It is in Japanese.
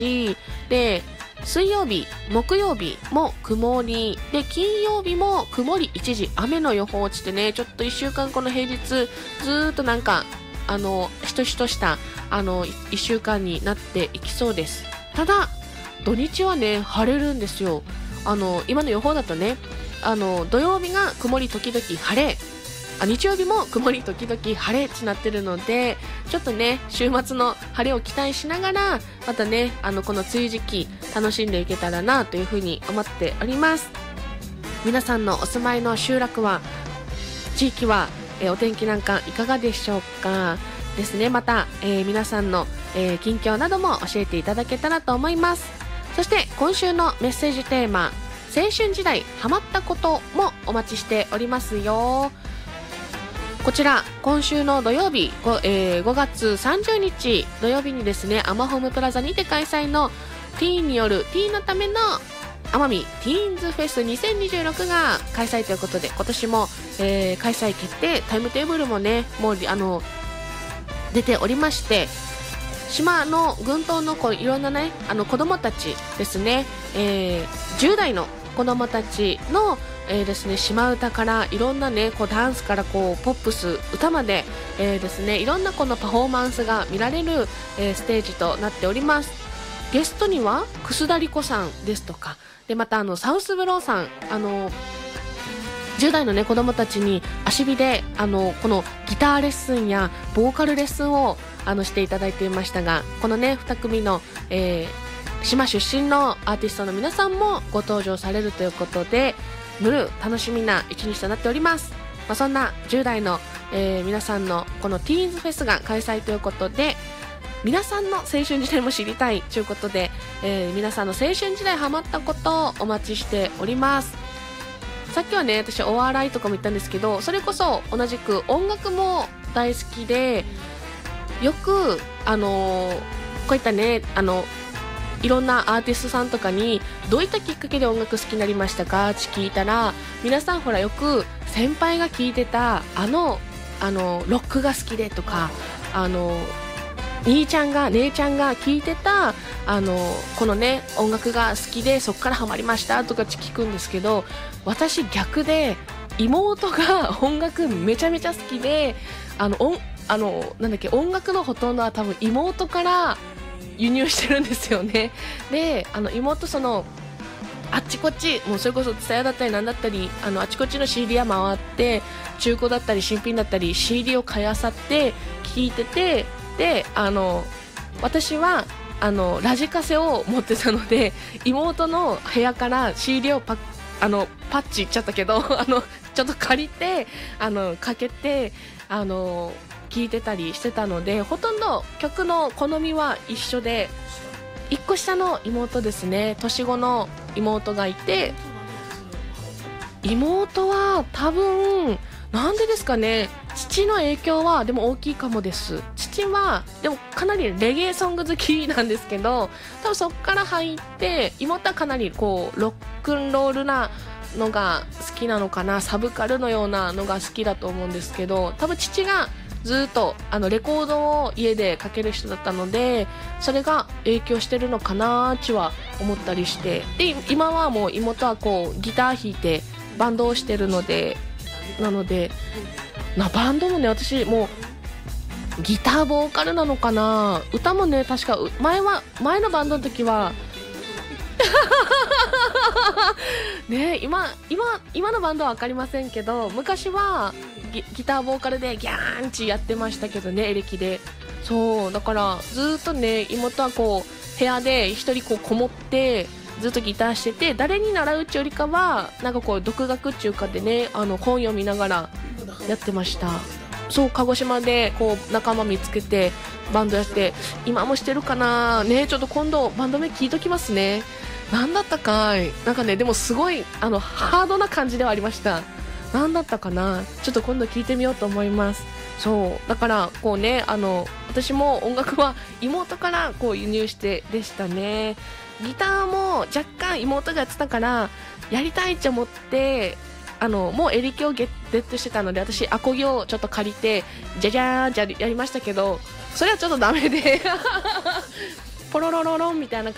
で、水曜日、木曜日も曇りで、金曜日も曇り一時雨の予報落ちてね、ちょっと1週間この平日ずーっとなんかしとしとした1週間になっていきそうです。ただ土日はね晴れるんですよ。今の予報だとね、土曜日が曇り時々晴れ、日曜日も曇り時々晴れってなってるので、ちょっとね週末の晴れを期待しながら、またねこの梅雨時期楽しんでいけたらなというふうに思っております。皆さんのお住まいの集落は、地域は、お天気なんかいかがでしょうかですね。また、皆さんの、近況なども教えていただけたらと思います。そして今週のメッセージテーマ、青春時代ハマったこともお待ちしておりますよ。こちら今週の土曜日 5月30日土曜日にですね、アマホームプラザにて開催のティーンによるティーンのための奄美ティーンズフェス2026が開催ということで、今年も、開催決定、タイムテーブルもねもう出ておりまして、島の群島のいろんなね子供たちですね、10代の子供たちのですね、島唄からいろんなねダンスからポップス歌まで、ですね、いろんなこのパフォーマンスが見られる、ステージとなっております。ゲストには楠田莉子さんですとかで、またサウスブローさん、10代のね子供たちに足火でこのギターレッスンやボーカルレッスンをしていただいていましたが、このね2組の、島出身のアーティストの皆さんもご登場されるということで、楽しみな一日となっております。そんな10代の、皆さんのこのティーンズフェスが開催ということで、皆さんの青春時代も知りたいということで、皆さんの青春時代ハマったことをお待ちしております。さっきはね私お笑いとかも言ったんですけど、それこそ同じく音楽も大好きで、よくこういったねいろんなアーティストさんとかにどういったきっかけで音楽好きになりましたかって聞いたら、皆さんほらよく先輩が聴いてたロックが好きでとか、姉ちゃんが聴いてたこのね音楽が好きでそっからハマりましたとか聞くんですけど、私逆で妹が音楽めちゃめちゃ好きで、なんだっけ、音楽のほとんどは多分妹から輸入してるんですよね。で妹あっちこっちもうそれこそツタヤだったりなんだったりあちこちの CD 屋回って、中古だったり新品だったり CD を買いあさって聴いてて、で私はラジカセを持ってたので、妹の部屋から CD をパッチいっちゃったけどちょっと借りてかけて聴いてたりしてたので、ほとんど曲の好みは一緒で、1個下の妹ですね、年子の妹がいて、妹は多分なんでですかね、父の影響はでも大きいかもです。父はでもかなりレゲエソング好きなんですけど、多分そっから入って、妹はかなりロックンロールなのが好きなのかな、サブカルのようなのが好きだと思うんですけど、多分父がずっとレコードを家でかける人だったので、それが影響してるのかなーは思ったりして、で今はもう妹はギター弾いてバンドをしてるので、なのでバンドもね、私もうギターボーカルなのかな、歌もね確か前のバンドの時はね、今のバンドは分かりませんけど、昔はギターボーカルでギャーンチやってましたけどね、エレキで。そうだからずっとね、妹は部屋で一人こもってずっとギターしてて、誰に習うっちよりかはなんか独学っていうかでね、本読みながらやってました。そう、鹿児島で仲間見つけてバンドやって、今もしてるかなね、ちょっと今度バンド名聞いときますね。なんだったかい、なんかね、でもすごいハードな感じではありました。なんだったかな、ちょっと今度聞いてみようと思います。そうだからね、私も音楽は妹から輸入してでしたね。ギターも若干妹がやってたからやりたいって思って、もうエレキをゲットしてたので、私アコギをちょっと借りてじゃじゃーんじゃやりましたけど、それはちょっとダメでポロロロロンみたいな感じ